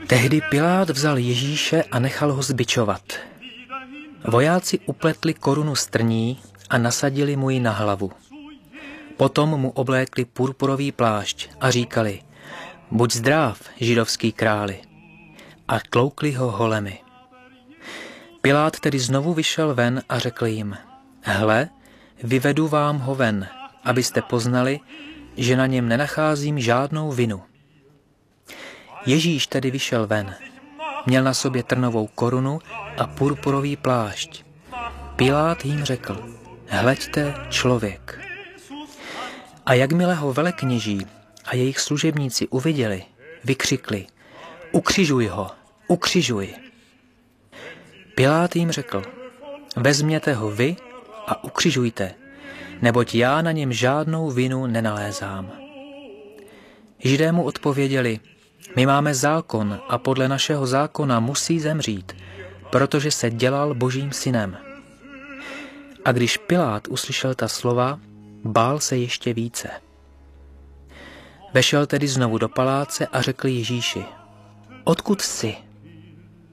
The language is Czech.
Tehdy Pilát vzal Ježíše a nechal ho zbičovat. Vojáci upletli korunu z trní a nasadili mu ji na hlavu. Potom mu oblékli purpurový plášť a říkali: Buď zdrav, židovský králi. A tloukli ho holemi. Pilát tedy znovu vyšel ven a řekl jim: Hle, vyvedu vám ho ven, abyste poznali, že na něm nenacházím žádnou vinu. Ježíš tedy vyšel ven. Měl na sobě trnovou korunu a purpurový plášť. Pilát jim řekl: Hleďte, člověk. A jakmile ho velekněží a jejich služebníci uviděli, vykřikli: Ukřižuj ho, ukřižuj. Pilát jim řekl: Vezměte ho vy a ukřižujte, neboť já na něm žádnou vinu nenalézám. Židé mu odpověděli: My máme zákon a podle našeho zákona musí zemřít, protože se dělal Božím synem. A když Pilát uslyšel ta slova, bál se ještě více. Vešel tedy znovu do paláce a řekl Ježíši: Odkud jsi?